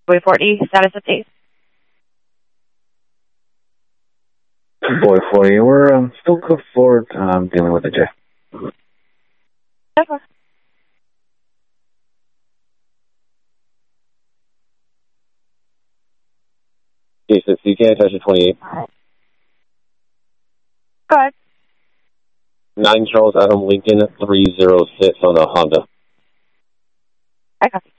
Boy 40, status update. Boy 40, we're still good forward dealing with the J. Okay. J6, you can't touch the 28. Go ahead. 9 Charles Adam Lincoln 306 on a Honda. Okay.